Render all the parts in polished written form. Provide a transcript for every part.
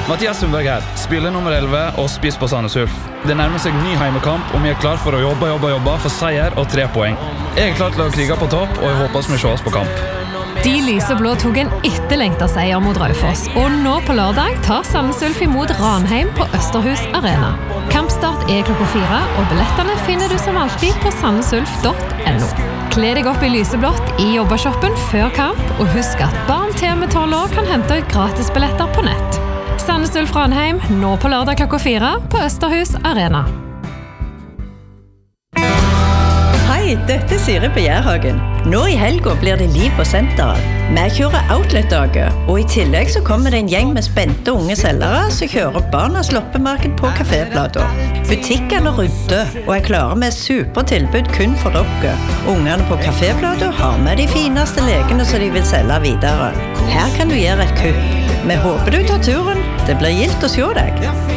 Mathias Sundberg her, spiller nummer 11 og spiss på Sandnes Ulf. Det nærmer seg ny heimekamp, og vi klar for å jobbe for seier og 3 poeng. Jeg klar til å krige på topp, og jeg håper vi ses på kamp. De lyseblå tok en etterlengtet seier mot Raufoss, og nå på lørdag tar Sandnes Ulf imot Ranheim på Østerhus Arena. Kampstart 4:00, og billettene finner du som alltid på sandnesulf.no. Kle deg opp i lyseblått i jobbashoppen før kamp, og husk at barn til med 12 år kan hente ut gratisbilletter på nett. Sandnes Ulf Ranheim, nå på lørdag 4:00 på Østerhus Arena. Hei, dette Siri på Jærhagen. Nå i helgen blir det liv på senteret. Vi kjører outlet-dager, og i tillegg så kommer det en gjeng med spente unge selgere som kjører barnas loppemarked på kaféplater. Butikkene rydder og er klare med supertilbud kun for dere. Ungene på kaféplater har med de fineste lekene som de vil selge videre. Her kan du gjøre et kupp. Vi håper du tar turen. Det blir gildt å se deg.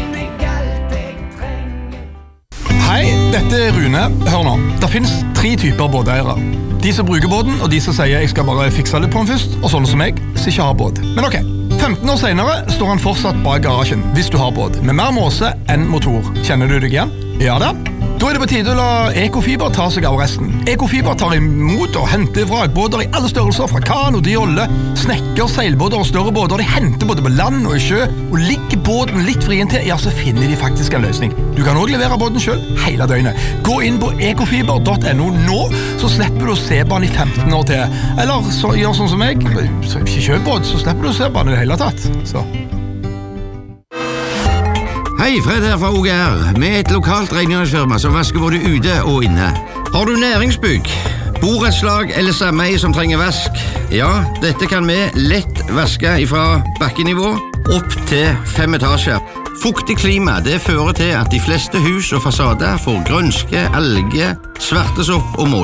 Hei, dette Rune. Hør nå. Det finnes 3 typer båteiere. De som bruker båten, og de som sier jeg skal bare fikse litt på den først, og sånne som jeg, som ikke har båt. Men ok, 15 år senere står han fortsatt bak garasjen, hvis du har båt, med mer måse enn motor. Kjenner du deg igjen? Ja da. Da er det på tide å la Ekofiber ta seg av resten. Ekofiber tar imot og henter vrakbåter i alle størrelser, fra kano, jolle, snekker, seilbåter og større båter. De henter både på land og i sjø, og ligger båten litt frien til, ja, så finner de faktisk en løsning. Du kan også levere båten selv, hele døgnet. Gå inn på ekofiber.no nå, så slipper du å se på den i 15 år til. Eller så gjør sånn som meg, så ikke kjøp båt, så slipper du å se på den i det hele tatt. Så. Hei, Fred her fra OGR, med et lokalt rengjøringsfirma som vasker både ute og inne. Har du næringsbygg, borettslag eller sameie som trenger vask? Ja, dette kan vi lett vaske fra bakkenivå opp til 5 etasjer. Fuktig klima, det fører til at de fleste hus og fasader får grønske, alge, svartesopp og mål.